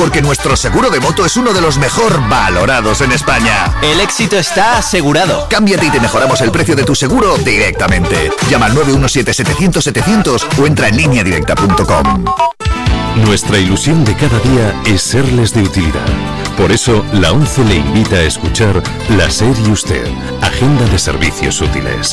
porque nuestro seguro de moto es uno de los mejor valorados en España. El éxito está asegurado. Cámbiate y te mejoramos el precio de tu seguro directamente. Llama al 917-700-700 o entra en lineadirecta.com. Nuestra ilusión de cada día es serles de utilidad. Por eso, la ONCE le invita a escuchar La SER y Usted, Agenda de Servicios Útiles.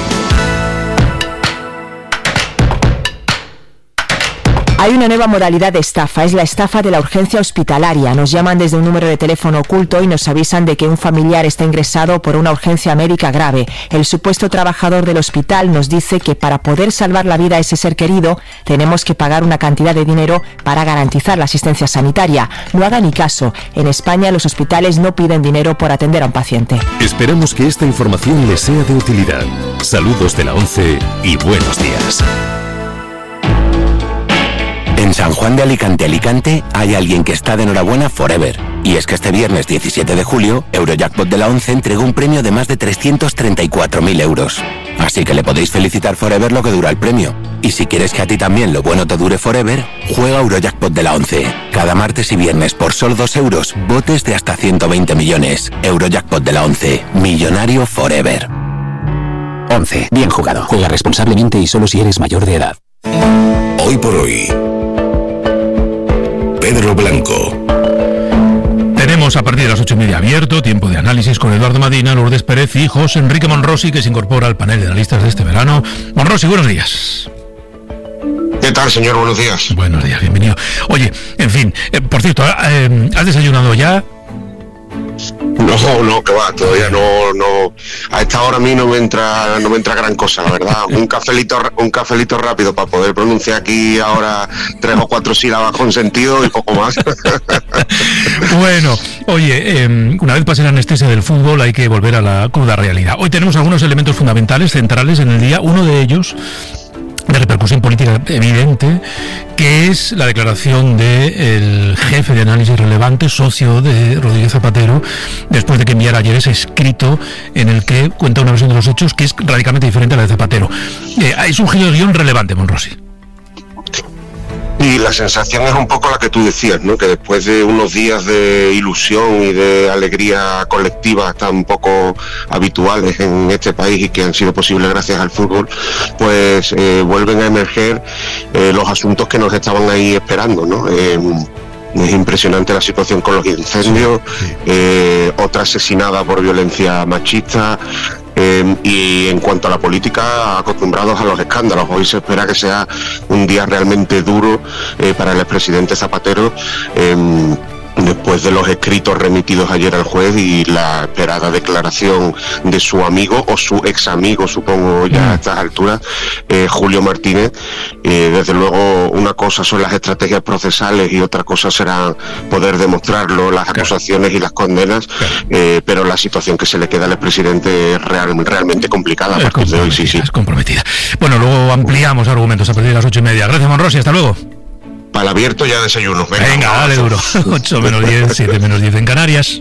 Hay una nueva modalidad de estafa, es la estafa de la urgencia hospitalaria. Nos llaman desde un número de teléfono oculto y nos avisan de que un familiar está ingresado por una urgencia médica grave. El supuesto trabajador del hospital nos dice que para poder salvar la vida a ese ser querido tenemos que pagar una cantidad de dinero para garantizar la asistencia sanitaria. No haga ni caso. En España los hospitales no piden dinero por atender a un paciente. Esperamos que esta información les sea de utilidad. Saludos de la ONCE y buenos días. En San Juan de Alicante, hay alguien que está de enhorabuena forever. Y es que este viernes 17 de julio, Eurojackpot de la ONCE entregó un premio de más de 334.000 euros. Así que le podéis felicitar forever lo que dura el premio. Y si quieres que a ti también lo bueno te dure forever, juega Eurojackpot de la ONCE. Cada martes y viernes por solo 2 euros, botes de hasta 120 millones. Eurojackpot de la ONCE, millonario forever. 11. Bien jugado. Juega responsablemente y solo si eres mayor de edad. Hoy por hoy, Pedro Blanco. Tenemos a partir de las 8:30 abierto, tiempo de análisis con Eduardo Madina, Lourdes Pérez y José Enrique Monrosi, que se incorpora al panel de analistas de este verano. Monrosi, buenos días. ¿Qué tal, señor? Buenos días. Buenos días, bienvenido. Oye, en fin, por cierto, ¿has desayunado ya? No, que va, todavía no. A esta hora a mí no me entra gran cosa, la verdad. Un cafelito rápido para poder pronunciar aquí ahora 3 o 4 sílabas con sentido y poco más. Bueno, oye, una vez pase la anestesia del fútbol hay que volver a la cruda realidad. Hoy tenemos algunos elementos fundamentales, centrales en el día. Uno de ellos, de repercusión política evidente, que es la declaración del jefe de análisis relevante, socio de Rodríguez Zapatero, después de que enviara ayer ese escrito en el que cuenta una versión de los hechos que es radicalmente diferente a la de Zapatero. Es un giro de guión relevante, Monrosi. Y la sensación es un poco la que tú decías, ¿no? Que después de unos días de ilusión y de alegría colectiva tan poco habituales en este país y que han sido posibles gracias al fútbol, pues vuelven a emerger los asuntos que nos estaban ahí esperando, ¿no? Es impresionante la situación con los incendios, otra asesinada por violencia machista. Y en cuanto a la política, acostumbrados a los escándalos. Hoy se espera que sea un día realmente duro para el expresidente Zapatero, después de los escritos remitidos ayer al juez y la esperada declaración de su amigo o su ex amigo, supongo ya a estas alturas, Julio Martínez. Desde luego una cosa son las estrategias procesales y otra cosa será poder demostrarlo, las acusaciones y las condenas, pero la situación que se le queda al expresidente es realmente complicada a partir de hoy. Sí. Es comprometida. Bueno, luego ampliamos argumentos a partir de las 8:30. Gracias, Monrosi, hasta luego. Para el abierto ya desayuno. Venga, dale duro. 8 menos 10, 7 menos 10 en Canarias.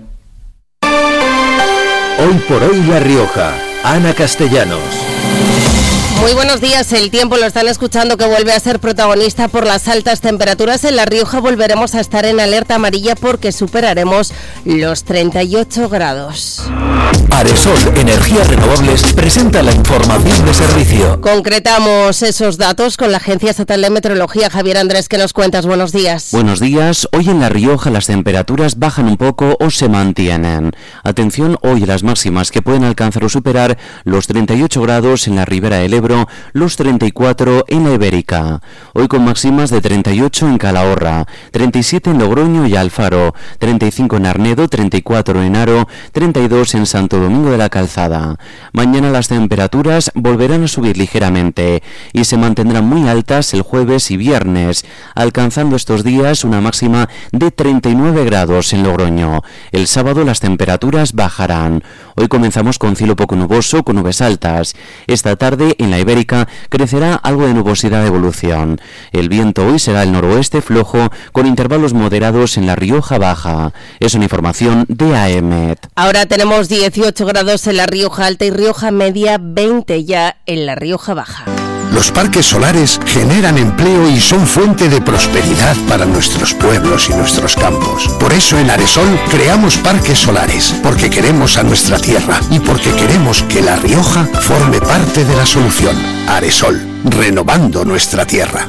Hoy por hoy La Rioja. Ana Castellanos. Muy buenos días. El tiempo lo están escuchando, que vuelve a ser protagonista por las altas temperaturas. En La Rioja volveremos a estar en alerta amarilla porque superaremos los 38 grados. Aresol Energías Renovables presenta la información de servicio. Concretamos esos datos con la Agencia Estatal de Meteorología. Javier Andrés, ¿qué nos cuentas? Buenos días. Buenos días. Hoy en La Rioja las temperaturas bajan un poco o se mantienen. Atención hoy a las máximas, que pueden alcanzar o superar los 38 grados en la Ribera del Ebro, los 34 en la Ibérica. Hoy con máximas de 38 en Calahorra, 37 en Logroño y Alfaro, 35 en Arnedo, 34 en Haro, 32 en Santo Domingo de la Calzada. Mañana las temperaturas volverán a subir ligeramente y se mantendrán muy altas el jueves y viernes, alcanzando estos días una máxima de 39 grados en Logroño. El sábado las temperaturas bajarán. Hoy comenzamos con cielo poco nuboso, con nubes altas. Esta tarde en la Ibérica crecerá algo de nubosidad de evolución. El viento hoy será el noroeste flojo, con intervalos moderados en la Rioja Baja. Es una información de AEMET. Ahora tenemos 18 grados en la Rioja Alta y Rioja Media, 20 ya en la Rioja Baja. Los parques solares generan empleo y son fuente de prosperidad para nuestros pueblos y nuestros campos. Por eso en Aresol creamos parques solares, porque queremos a nuestra tierra y porque queremos que La Rioja forme parte de la solución. Aresol, renovando nuestra tierra.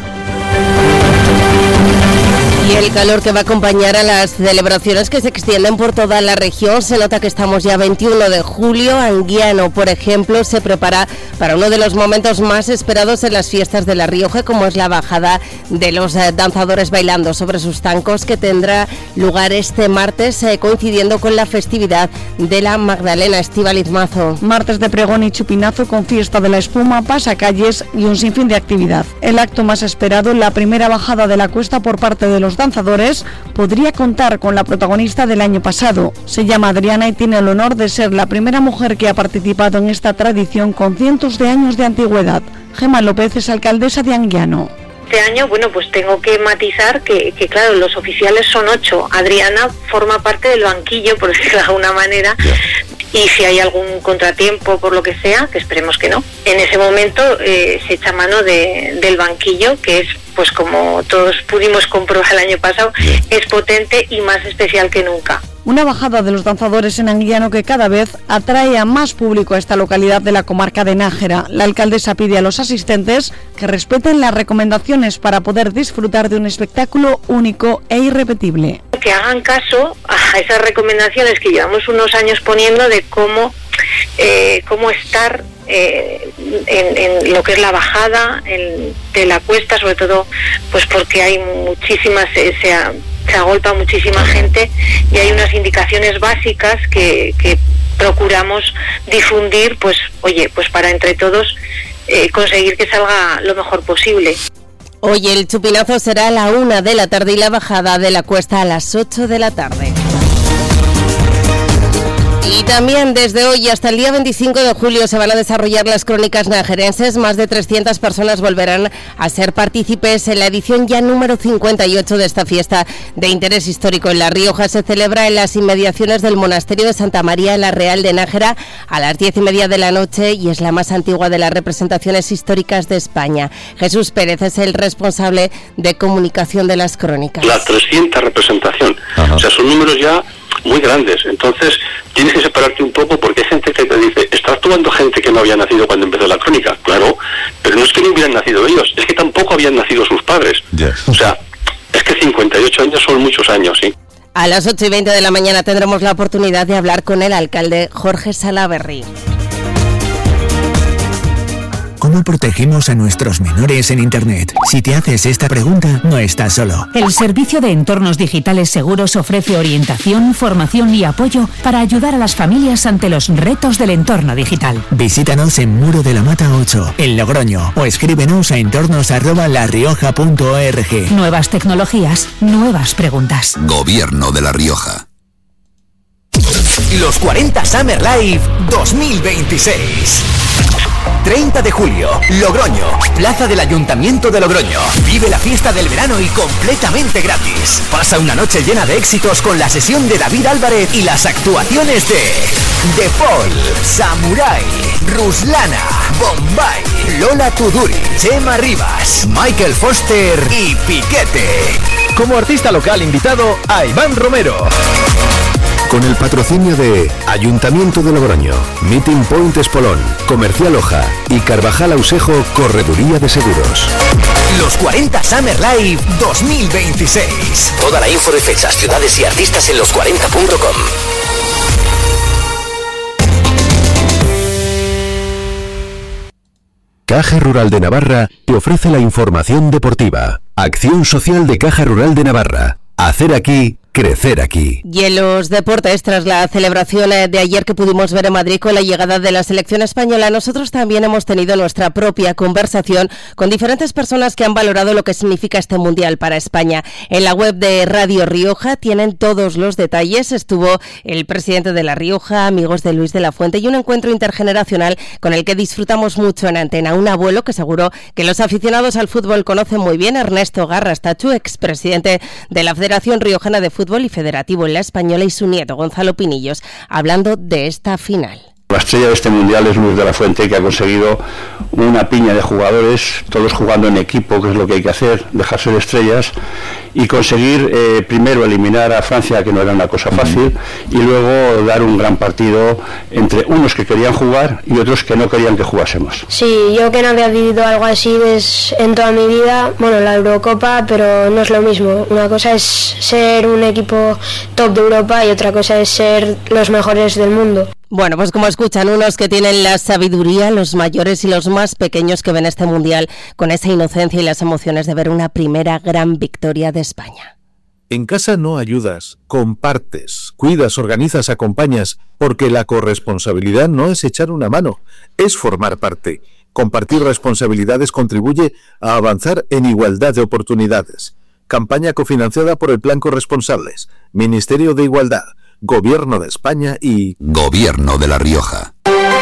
Y el calor que va a acompañar a las celebraciones que se extienden por toda la región. Se nota que estamos ya 21 de julio. Anguiano, por ejemplo, se prepara para uno de los momentos más esperados en las fiestas de La Rioja, como es la bajada de los danzadores bailando sobre sus tancos, que tendrá lugar este martes, coincidiendo con la festividad de la Magdalena. Estíbaliz Mazo. Martes de pregón y chupinazo con fiesta de la espuma, pasacalles y un sinfín de actividad. El acto más esperado, la primera bajada de la cuesta por parte de los danzadores, podría contar con la protagonista del año pasado. Se llama Adriana y tiene el honor de ser la primera mujer que ha participado en esta tradición con cientos de años de antigüedad. Gemma López es alcaldesa de Anguiano. Este año, pues tengo que matizar que claro, los oficiales son 8. Adriana forma parte del banquillo, por decirlo de alguna manera, y si hay algún contratiempo, por lo que sea, que esperemos que no, en ese momento se echa mano del banquillo, que es, pues como todos pudimos comprobar el año pasado, es potente y más especial que nunca. Una bajada de los danzadores en Anguiano que cada vez atrae a más público a esta localidad de la comarca de Nájera. La alcaldesa pide a los asistentes que respeten las recomendaciones para poder disfrutar de un espectáculo único e irrepetible. Que hagan caso a esas recomendaciones que llevamos unos años poniendo de cómo estar en lo que es la bajada de la cuesta, sobre todo pues porque hay muchísimas, se agolpa muchísima gente y hay unas indicaciones básicas que procuramos difundir, pues para entre todos conseguir que salga lo mejor posible. Hoy el chupinazo será a la 1 de la tarde y la bajada de la cuesta a las 8 de la tarde. Y también desde hoy hasta el día 25 de julio se van a desarrollar las crónicas najerenses. Más de 300 personas volverán a ser partícipes en la edición ya número 58 de esta fiesta de interés histórico en La Rioja. Se celebra en las inmediaciones del monasterio de Santa María la Real de Nájera a las 10:30 de la noche y es la más antigua de las representaciones históricas de España. Jesús Pérez es el responsable de comunicación de las crónicas. La 300 representación, o sea, son números ya muy grandes, entonces tienes que separarte un poco porque hay gente que te dice, está actuando gente que no había nacido cuando empezó la crónica, claro, pero no es que no hubieran nacido ellos, es que tampoco habían nacido sus padres, o sea, es que 58 años son muchos años, ¿sí? A las 8:20 de la mañana tendremos la oportunidad de hablar con el alcalde Jorge Salaverry. ¿Cómo protegemos a nuestros menores en Internet? Si te haces esta pregunta, no estás solo. El Servicio de Entornos Digitales Seguros ofrece orientación, formación y apoyo para ayudar a las familias ante los retos del entorno digital. Visítanos en Muro de la Mata 8, en Logroño, o escríbenos a entornos@larioja.org. Nuevas tecnologías, nuevas preguntas. Gobierno de La Rioja. Los 40 Summer Live 2026. 30 de julio, Logroño, Plaza del Ayuntamiento de Logroño. Vive la fiesta del verano y completamente gratis. Pasa una noche llena de éxitos con la sesión de David Álvarez y las actuaciones de The Paul, Samurai, Ruslana, Bombay, Lola Tuduri, Chema Rivas, Michael Foster y Piquete. Como artista local invitado a Iván Romero. Con el patrocinio de Ayuntamiento de Logroño, Meeting Point Espolón, Comercial Hoja y Carvajal Ausejo Correduría de Seguros. Los 40 Summer Live 2026. Toda la info de fechas, ciudades y artistas en los40.com. Caja Rural de Navarra te ofrece la información deportiva. Acción social de Caja Rural de Navarra. Hacer aquí, crecer aquí. Y en los deportes, tras la celebración de ayer que pudimos ver en Madrid con la llegada de la selección española, nosotros también hemos tenido nuestra propia conversación con diferentes personas que han valorado lo que significa este Mundial para España. En la web de Radio Rioja tienen todos los detalles. Estuvo el presidente de La Rioja, amigos de Luis de la Fuente, y un encuentro intergeneracional con el que disfrutamos mucho en antena. Un abuelo que seguro que los aficionados al fútbol conocen muy bien, Ernesto Garrastachu, expresidente de la Federación Riojana de Fútbol y federativo en la Española, y su nieto Gonzalo Pinillos, hablando de esta final. La estrella de este mundial es Luis de la Fuente, que ha conseguido una piña de jugadores, todos jugando en equipo, que es lo que hay que hacer, dejar ser estrellas, y conseguir primero eliminar a Francia, que no era una cosa fácil, y luego dar un gran partido entre unos que querían jugar y otros que no querían que jugásemos. Sí, yo que no había vivido algo así en toda mi vida, bueno, la Eurocopa, pero no es lo mismo. Una cosa es ser un equipo top de Europa y otra cosa es ser los mejores del mundo. Bueno, pues como escuchan, unos que tienen la sabiduría, los mayores y los más pequeños que ven este mundial con esa inocencia y las emociones de ver una primera gran victoria de España. En casa no ayudas, compartes, cuidas, organizas, acompañas, porque la corresponsabilidad no es echar una mano, es formar parte. Compartir responsabilidades contribuye a avanzar en igualdad de oportunidades. Campaña cofinanciada por el Plan Corresponsables, Ministerio de Igualdad, Gobierno de España y Gobierno de La Rioja.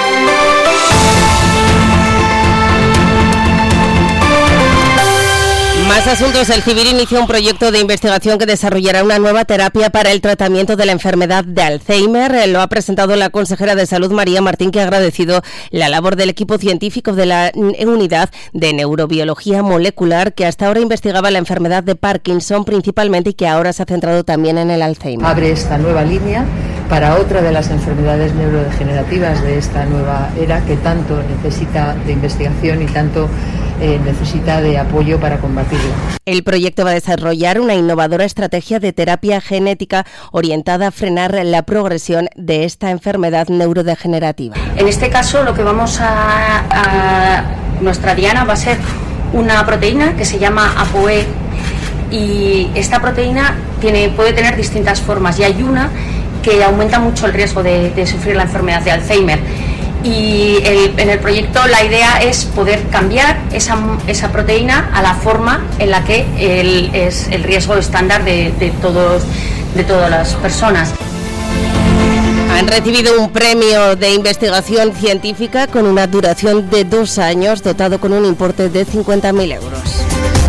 Más asuntos. El Civil inició un proyecto de investigación que desarrollará una nueva terapia para el tratamiento de la enfermedad de Alzheimer. Lo ha presentado la consejera de Salud, María Martín, que ha agradecido la labor del equipo científico de la Unidad de Neurobiología Molecular, que hasta ahora investigaba la enfermedad de Parkinson principalmente y que ahora se ha centrado también en el Alzheimer. Abre esta nueva línea para otra de las enfermedades neurodegenerativas de esta nueva era que tanto necesita de investigación y tanto necesita de apoyo para combatirla. El proyecto va a desarrollar una innovadora estrategia de terapia genética orientada a frenar la progresión de esta enfermedad neurodegenerativa. En este caso, lo que nuestra diana va a ser una proteína que se llama ApoE, y esta proteína puede tener distintas formas, y hay una que aumenta mucho el riesgo de sufrir la enfermedad de Alzheimer. Y en el proyecto la idea es poder cambiar esa proteína a la forma en la que es el riesgo estándar de todas las personas. Han recibido un premio de investigación científica con una duración de 2 años, dotado con un importe de 50.000 euros.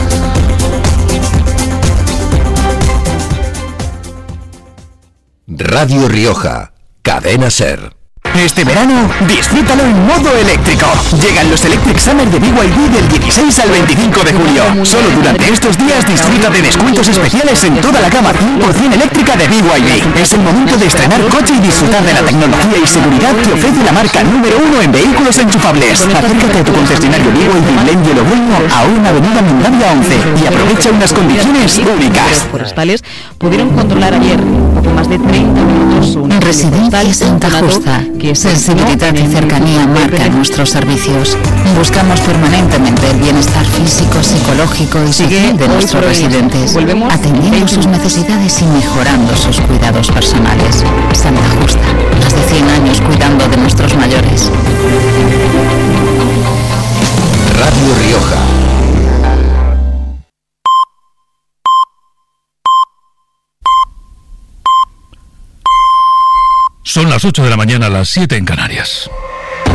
Radio Rioja, Cadena Ser. Este verano, disfrútalo en modo eléctrico. Llegan los Electric Summer de BYD del 16 al 25 de julio. Solo durante estos días disfruta de descuentos especiales en toda la gama 100% eléctrica de BYD. Es el momento de estrenar coche y disfrutar de la tecnología y seguridad que ofrece la marca número 1 en vehículos enchufables. Acércate a tu concesionario BYD Lane Logroño, a una avenida Mindalia 11, y aprovecha unas condiciones únicas. Forestales pudieron controlar ayer poco más de 30 minutos una Residencia Santa Justa. Sensibilidad y cercanía marcan nuestros servicios. Buscamos permanentemente el bienestar físico, psicológico y social de nuestros residentes, atendiendo sus necesidades y mejorando sus cuidados personales. Santa Justa, más de 100 años cuidando de nuestros mayores. Radio Rioja. Son las 8 de la mañana, las 7 en Canarias.